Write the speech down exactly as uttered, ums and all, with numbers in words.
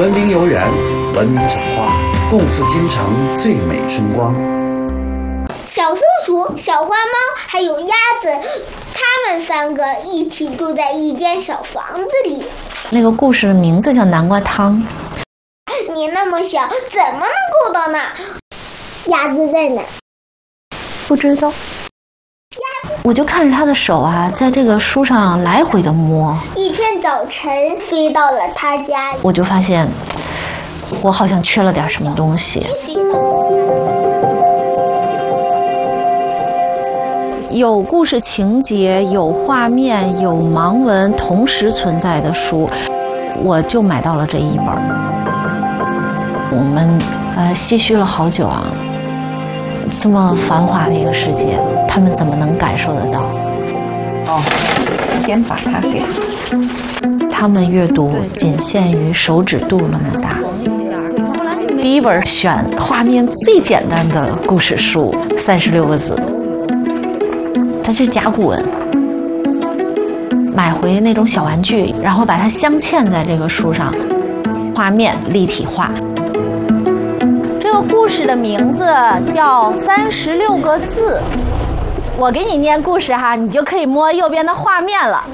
文明游园，文明赏花，共赴京城最美春光。 小松鼠、小花猫还有鸭子，它们三个一起住在一间小房子里。 那个故事的名字叫南瓜汤。 你那么小，怎么能够到那？鸭子在哪？ 不知道。我就看着他的手啊，在这个书上来回的摸。 一天早晨，飞到了他家里， 我就发现，我好像缺了点什么东西。有故事情节、有画面、有盲文同时存在的书，我就买到了这一本。我们呃唏嘘了好久啊，这么繁华的一个世界，他们怎么能感受得到？ 哦，先把它给。 他们阅读仅限于手指肚那么大。第一本选画面最简单的故事书，三十六个字。它是甲骨文，买回那种小玩具，然后把它镶嵌在这个书上，画面立体化。这个故事的名字叫三十六个字，我给你念故事哈，你就可以摸右边的画面了。